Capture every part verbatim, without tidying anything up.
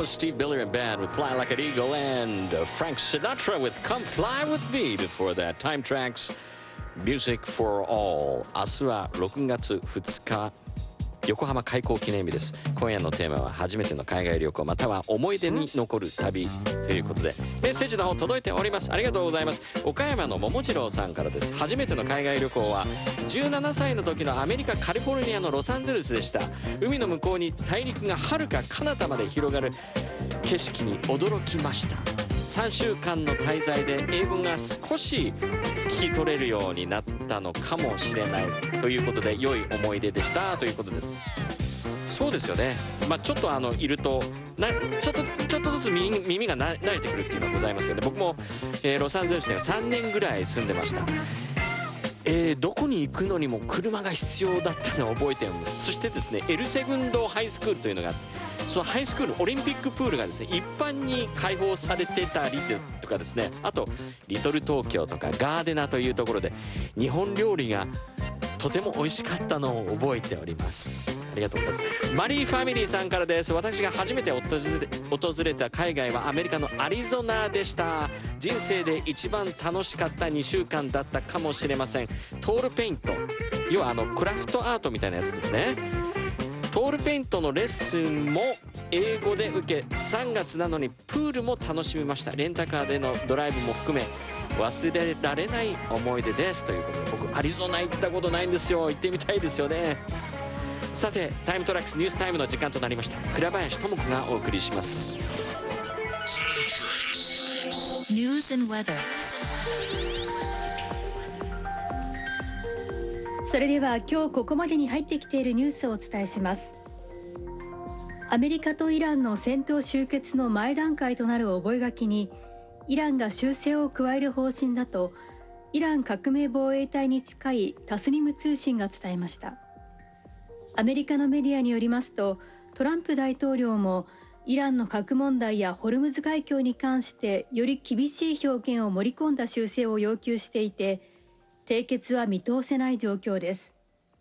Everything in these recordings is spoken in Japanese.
was Steve Miller and band with Fly Like an Eagle, and uh, Frank Sinatra with Come Fly With Me. Before that, Time Tracks, Music for All. 明日はろくがつふつか、横浜開港記念日です。今夜のテーマは初めての海外旅行または思い出に残る旅ということで、メッセージの方届いております。ありがとうございます。岡山の桃次郎さんからです。初めての海外旅行はじゅうななさいの時のアメリカカリフォルニアのロサンゼルスでした。海の向こうに大陸が遥か彼方まで広がる景色に驚きました。さんしゅうかんの滞在で英語が少し聞き取れるようになったのかもしれないということで、良い思い出でしたということです。そうですよね、まあ、ちょっとあのいるとなちょっとちょっとずつ 耳, 耳がな慣れてくるっていうのはございますよね。僕も、えー、ロサンゼルスにはさんねんぐらい住んでました。えー、どこに行くのにも車が必要だったのを覚えてるんです。そしてですね、エルセグンドハイスクールというのがあって、そのハイスクールオリンピックプールがですね一般に開放されてたりとかですね、あとリトル東京とかガーデナというところで日本料理がとても美味しかったのを覚えております。ありがとうございます。マリーファミリーさんからです。私が初めて訪れ訪れた海外はアメリカのアリゾナでした。人生で一番楽しかったにしゅうかんだったかもしれません。トールペイント、要はあのクラフトアートみたいなやつですね。トールペイントのレッスンも英語で受け、さんがつなのにプールも楽しみました。レンタカーでのドライブも含め忘れられない思い出ですということで、僕アリゾナ行ったことないんですよ。行ってみたいですよね。さて、タイムトラックスニュースタイムの時間となりました。倉林智子がお送りします。ニュース and weather。 それでは今日ここまでに入ってきているニュースをお伝えします。アメリカとイランの戦闘終結の前段階となる覚書にイランが修正を加える方針だとイラン革命防衛隊に近いタスニム通信が伝えました。アメリカのメディアによりますと、トランプ大統領もイランの核問題やホルムズ海峡に関してより厳しい表現を盛り込んだ修正を要求していて、締結は見通せない状況です。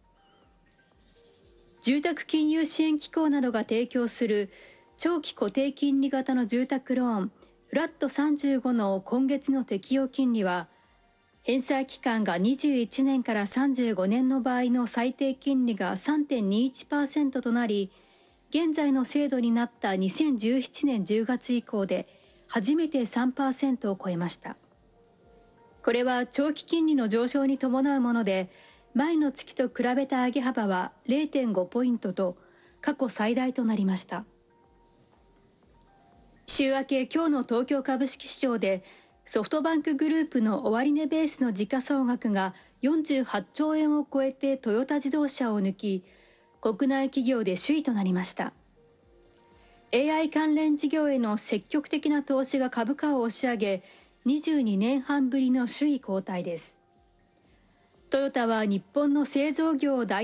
住宅金融支援機構などが提供する長期固定金利型の住宅ローンフラットさんじゅうごの今月の適用金利は、返済期間がにじゅういちねんからさんじゅうごねんの場合の最低金利が さんてんにいちパーセント となり、現在の制度になったにせんじゅうななねんじゅうがつ以降で初めて さんパーセント を超えました。これは長期金利の上昇に伴うもので、前の月と比べた上げ幅は れいてんご ポイントと過去最大となりました。週明け今日の東京株式市場でソフトバンクグループの終値ベースの時価総額がよんじゅうはっちょうえんを超えてトヨタ自動車を抜き、国内企業で首位となりました。 エーアイ 関連事業への積極的な投資が株価を押し上げ、にじゅうにねんはんぶりの首位交代です。トヨタは日本の製造業を代